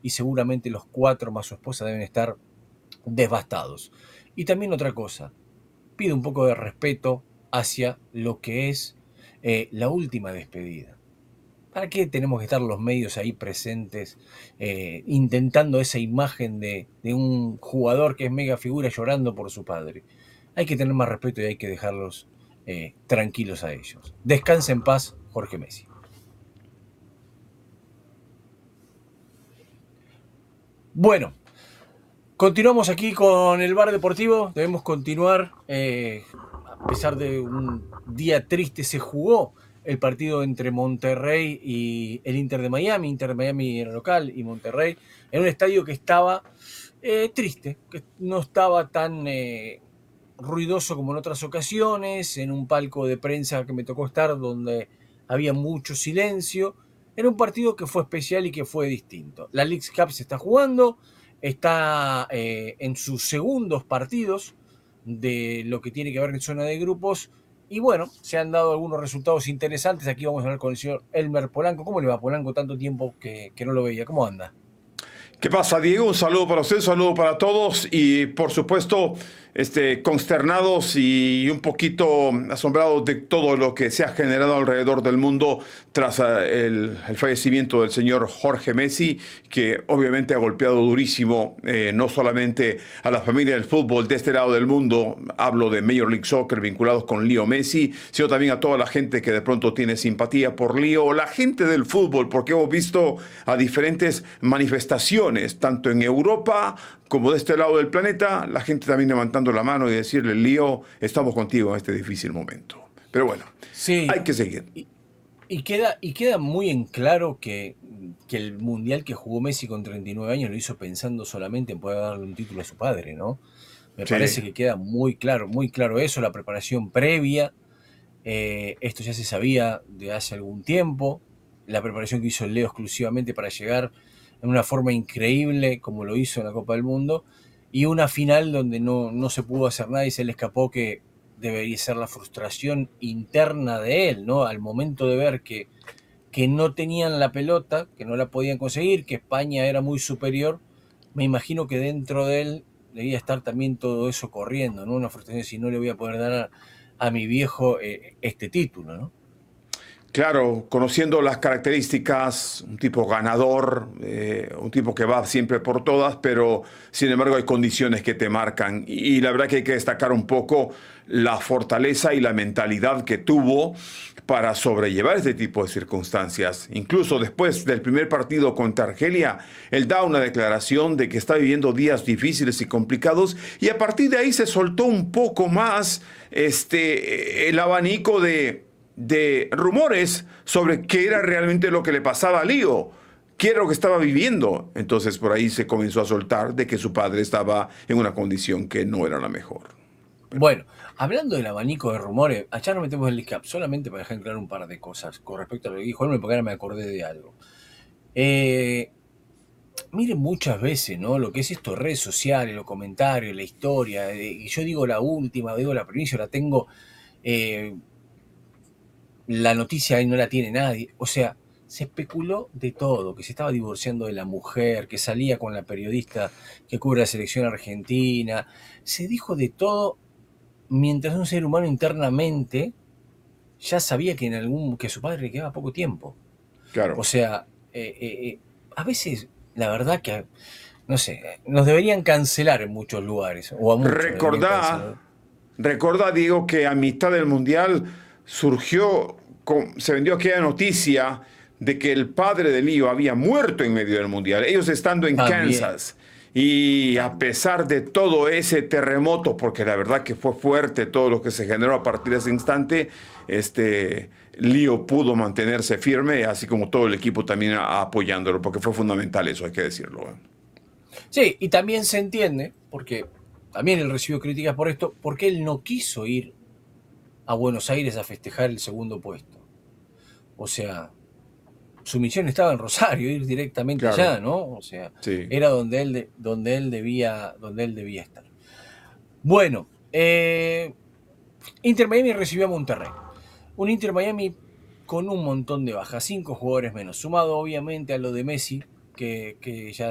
y seguramente los 4 más su esposa deben estar devastados. Y también otra cosa, pido un poco de respeto hacia lo que es la última despedida. ¿Para qué tenemos que estar los medios ahí presentes intentando esa imagen de un jugador que es mega figura llorando por su padre? Hay que tener más respeto y hay que dejarlos tranquilos a ellos. Descansa en paz, Jorge Messi. Bueno, continuamos aquí con el bar deportivo. Debemos continuar. A pesar de un día triste, se jugó el partido entre Monterrey y el Inter de Miami. Inter de Miami era local y Monterrey en un estadio que estaba triste, que no estaba tan ruidoso como en otras ocasiones, en un palco de prensa que me tocó estar donde había mucho silencio. Era un partido que fue especial y que fue distinto. La Leagues Cup se está jugando, está en sus segundos partidos de lo que tiene que ver en zona de grupos. Y bueno, se han dado algunos resultados interesantes. Aquí vamos a hablar con el señor Elmer Polanco. ¿Cómo le va, Polanco? Tanto tiempo que no lo veía. ¿Cómo anda? ¿Qué pasa, Diego? Un saludo para usted, un saludo para todos y por supuesto, consternados y un poquito asombrados de todo lo que se ha generado alrededor del mundo tras el fallecimiento del señor Jorge Messi, que obviamente ha golpeado durísimo no solamente a la familia del fútbol de este lado del mundo, hablo de Major League Soccer vinculados con Leo Messi, sino también a toda la gente que de pronto tiene simpatía por Leo, o la gente del fútbol, porque hemos visto a diferentes manifestaciones tanto en Europa como de este lado del planeta, la gente también levantando la mano y decirle, Lío, estamos contigo en este difícil momento. Pero bueno, Sí, hay que seguir. y queda muy en claro que el mundial que jugó Messi con 39 años lo hizo pensando solamente en poder darle un título a su padre, ¿no? Me Sí. parece que queda muy claro eso, la preparación previa. Esto ya se sabía de hace algún tiempo. La preparación que hizo Leo exclusivamente para llegar en una forma increíble, como lo hizo en la Copa del Mundo, y una final donde no se pudo hacer nada y se le escapó, que debería ser la frustración interna de él, ¿no? Al momento de ver que no tenían la pelota, que no la podían conseguir, que España era muy superior, me imagino que dentro de él debía estar también todo eso corriendo, ¿no? Una frustración, si no le voy a poder dar a mi viejo este título, ¿no? Claro, conociendo las características, un tipo ganador, un tipo que va siempre por todas, pero sin embargo hay condiciones que te marcan. Y la verdad que hay que destacar un poco la fortaleza y la mentalidad que tuvo para sobrellevar este tipo de circunstancias. Incluso después del primer partido contra Argelia, él da una declaración de que está viviendo días difíciles y complicados y a partir de ahí se soltó un poco más el abanico de rumores sobre qué era realmente lo que le pasaba a Lío, qué era lo que estaba viviendo. Entonces por ahí se comenzó a soltar de que su padre estaba en una condición que no era la mejor. Pero Bueno, hablando del abanico de rumores, allá nos metemos en el ICAP, solamente para dejar claro un par de cosas con respecto a lo que dijo él, porque ahora me acordé de algo. Eh, Miren muchas veces, ¿no? Lo que es esto, redes sociales, los comentarios, la historia, y yo digo la última, digo la primicia, la tengo, eh, la noticia ahí no la tiene nadie. O sea, se especuló de todo, que se estaba divorciando de la mujer, que salía con la periodista que cubre la selección argentina. Se dijo de todo mientras un ser humano internamente ya sabía que su padre le quedaba poco tiempo. O claro, sea, a veces, la verdad que, no sé, nos deberían cancelar en muchos lugares, o a muchos deberían cancelar. recordá, Diego, que a mitad del Mundial se vendió aquella noticia de que el padre de Lío había muerto en medio del Mundial, ellos estando en También, Kansas. Y a también. pesar de todo ese terremoto, porque la verdad que fue fuerte todo lo que se generó a partir de ese instante, Lío pudo mantenerse firme, así como todo el equipo también apoyándolo, porque fue fundamental eso, hay que decirlo. Sí, y también se entiende, porque también él recibió críticas por esto, porque él no quiso ir a Buenos Aires a festejar el segundo puesto. O sea, su misión estaba en Rosario, ir directamente Claro, allá, ¿no? O sea, sí. era donde él debía estar. Bueno, Inter Miami recibió a Monterrey. Un Inter Miami con un montón de bajas, 5 jugadores menos, sumado obviamente a lo de Messi, que ya